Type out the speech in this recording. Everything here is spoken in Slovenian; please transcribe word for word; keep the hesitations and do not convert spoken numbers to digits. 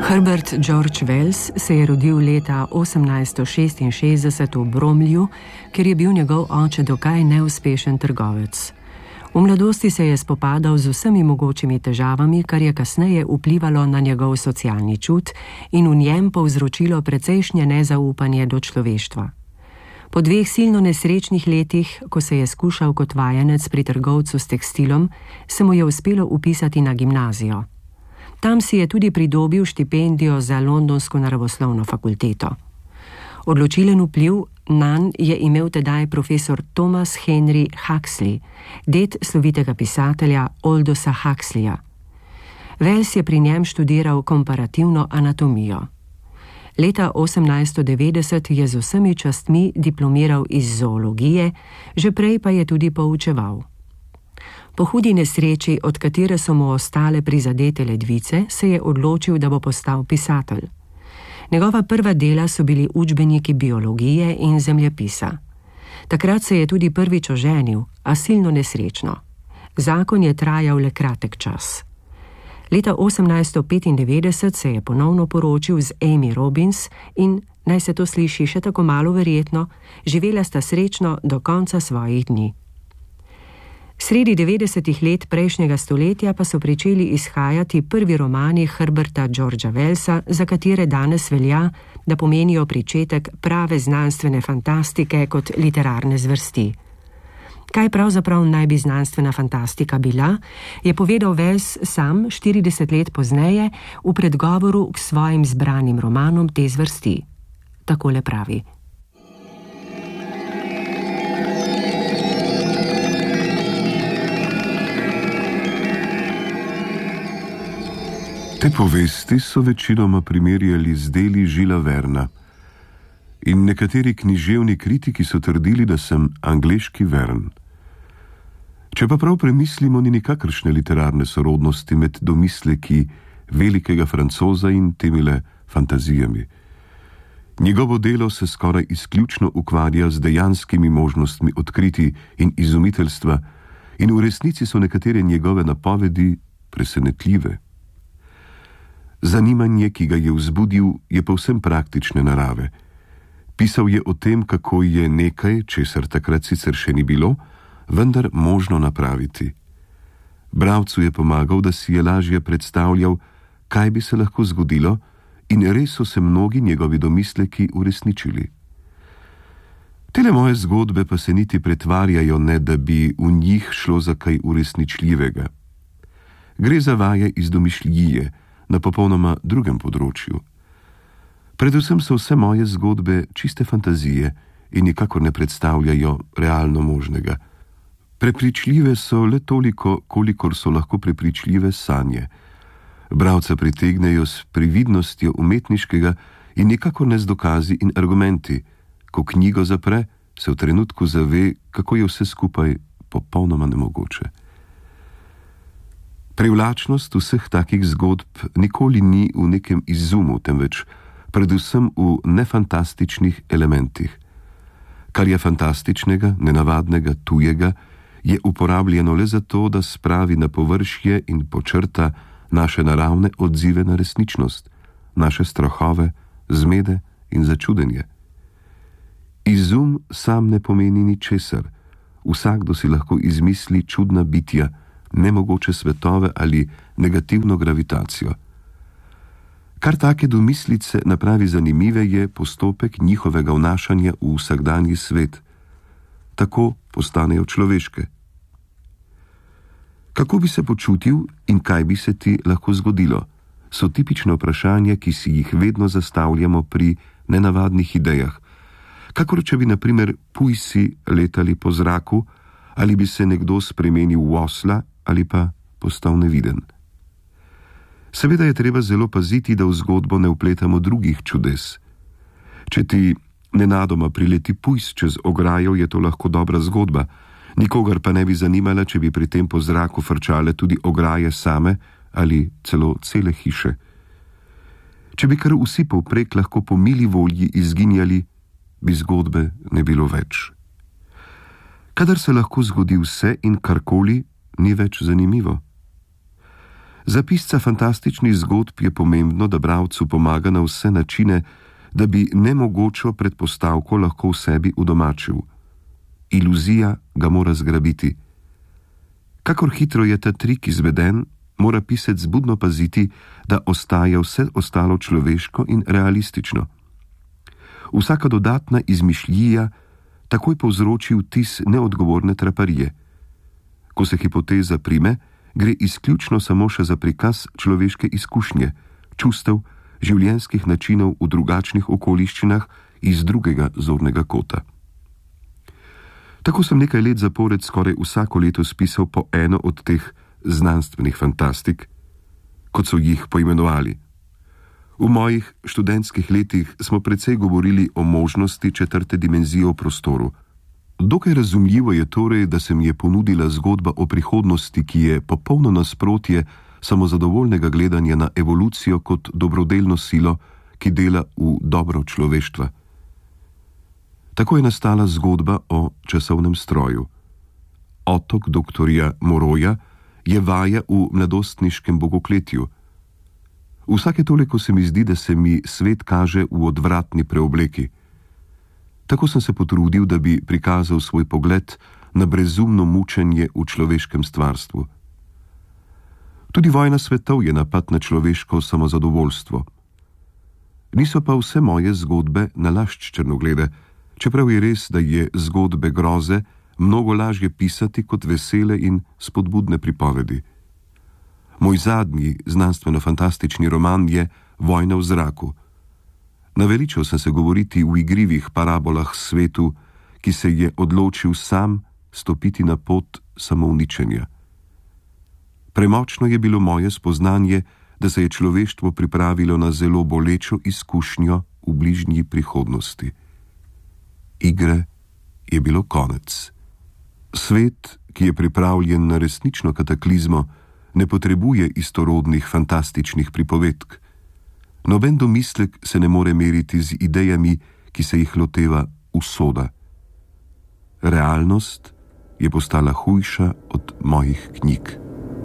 Herbert George Wells se je rodil leta osemnajststo šestinšestdeset v Bromlju, kjer je bil njegov oče dokaj neuspešen trgovec. V mladosti se je spopadal z vsemi mogočimi težavami, kar je kasneje vplivalo na njegov socialni čut in v njem povzročilo precejšnje nezaupanje do človeštva. Po dveh silno nesrečnih letih, ko se je skušal kot vajenec pri trgovcu s tekstilom, se mu je uspelo vpisati na gimnazijo. Tam si je tudi pridobil štipendijo za londonsko naravoslovno fakulteto. Odločilen vpliv nanj je imel tedaj profesor Thomas Henry Huxley, ded slovitega pisatelja Aldosa Huxleya. Wells je pri njem študiral komparativno anatomijo. Leta osemnajststo devetdeset je z vsemi častmi diplomiral iz zoologije, že prej pa je tudi poučeval. Po hudi nesreči, od katere so mu ostale prizadete ledvice, se je odločil, da bo postal pisatelj. Njegova prva dela so bili učbeniki biologije in zemljepisa. Takrat se je tudi prvič oženil, a silno nesrečno. Zakon je trajal le kratek čas. Leta osemnajststo petindevetdeset se je ponovno poročil z Amy Robins in, naj se to sliši še tako malo verjetno, živela sta srečno do konca svojih dni. Sredi devetdesetih let prejšnjega stoletja pa so pričeli izhajati prvi romani Herberta Georgea Wellsa, za katere danes velja, da pomenijo pričetek prave znanstvene fantastike kot literarne zvrsti. Kaj pravzaprav naj bi znanstvena fantastika bila, je povedal Wells sam štirideset let pozneje v predgovoru k svojim zbranim romanom te zvrsti. Takole pravi. Te povesti so večinoma primerjali z deli Julesa Verna in nekateri književni kritiki so trdili, da sem angleški Vern. Če pa prav premislimo, ni nikakršne literarne sorodnosti med domisleki velikega Francoza in temile fantazijami. Njegovo delo se skoraj izključno ukvarja z dejanskimi možnostmi odkritij in izumiteljstva in v resnici so nekatere njegove napovedi presenetljive. Zanimanje, ki ga je vzbudil, je povsem praktične narave. Pisal je o tem, kako je nekaj, česar takrat sicer še ni bilo, vendar možno napraviti. Bralcu je pomagal, da si je lažje predstavljal, kaj bi se lahko zgodilo, in res so se mnogi njegovi domisleki uresničili. Tele moje zgodbe pa se niti pretvarjajo, ne da bi v njih šlo za kaj uresničljivega. Gre za vaje iz domišljije, na popolnoma drugem področju. Predvsem so vse moje zgodbe čiste fantazije in nikakor ne predstavljajo realno možnega. Prepričljive so le toliko, kolikor so lahko prepričljive sanje. Bralca pritegnejo s previdnostjo umetniškega in nikakor ne z dokazi in argumenti. Ko knjigo zapre, se v trenutku zave, kako je vse skupaj popolnoma nemogoče. Privlačnost vseh takih zgodb nikoli ni v nekem izumu, temveč predvsem v nefantastičnih elementih. Kar je fantastičnega, nenavadnega, tujega, je uporabljeno le zato, da spravi na površje in počrta naše naravne odzive na resničnost, naše strahove, zmede in začudenje. Izum sam ne pomeni ničesar. Vsakdo si lahko izmisli čudna bitja, nemogoče svetove ali negativno gravitacijo. Kar take domislice napravi zanimive je postopek njihovega vnašanja v vsakdanji svet. Tako postanejo človeške. Kako bi se počutil in kaj bi se ti lahko zgodilo, so tipične vprašanja, ki si jih vedno zastavljamo pri nenavadnih idejah. Kakor če bi, na primer, pujsi letali po zraku, ali bi se nekdo spremenil v osla, ali pa postal neviden. Seveda je treba zelo paziti, da v zgodbo ne vpletamo drugih čudes. Če ti nenadoma prileti pujs čez ograjo, je to lahko dobra zgodba, nikogar pa ne bi zanimala, če bi pri tem po zraku frčale tudi ograje same ali celo cele hiše. Če bi kar vsi povprek lahko po mili volji izginjali, bi zgodbe ne bilo več. Kadar se lahko zgodi vse in karkoli, ni več zanimivo. Za pisca fantastičnih zgodb je pomembno, da bralcu pomaga na vse načine, da bi nemogočo predpostavko lahko v sebi udomačil. Iluzija ga mora zgrabiti. Kakor hitro je ta trik izveden, mora pisec budno paziti, da ostaja vse ostalo človeško in realistično. Vsaka dodatna izmišljija takoj povzroči vtis neodgovorne traparije. Ko se hipoteza prime, gre izključno samo še za prikaz človeške izkušnje, čustev, življenjskih načinov v drugačnih okoliščinah iz drugega zornega kota. Tako sem nekaj let zapored skoraj vsako leto spisal po eno od teh znanstvenih fantastik, kot so jih poimenovali. V mojih študentskih letih smo precej govorili o možnosti četrte dimenzije v prostoru. Dokaj razumljivo je torej, da se mi je ponudila zgodba o prihodnosti, ki je popolno nasprotje samozadovoljnega gledanja na evolucijo kot dobrodelno silo, ki dela v dobro človeštva. Tako je nastala zgodba o časovnem stroju. Otok doktorja Moroja je vaja v mladostniškem bogokletju. Vsake toliko se mi zdi, da se mi svet kaže v odvratni preobleki. Tako sem se potrudil, da bi prikazal svoj pogled na brezumno mučenje v človeškem stvarstvu. Tudi Vojna svetov je napad na človeško samozadovoljstvo. Niso pa vse moje zgodbe nalašč črnoglede, čeprav je res, da je zgodbe groze mnogo lažje pisati kot vesele in spodbudne pripovedi. Moj zadnji znanstveno-fantastični roman je Vojna v zraku. Naveličal sem se govoriti v igrivih parabolah svetu, ki se je odločil sam stopiti na pot samouničenja. Premočno je bilo moje spoznanje, da se je človeštvo pripravilo na zelo bolečo izkušnjo v bližnji prihodnosti. Igre je bilo konec. Svet, ki je pripravljen na resnično kataklizmo, ne potrebuje istorodnih fantastičnih pripovedk. Noben domislek se ne more meriti z idejami, ki se jih loteva usoda. Realnost je postala hujša od mojih knjig.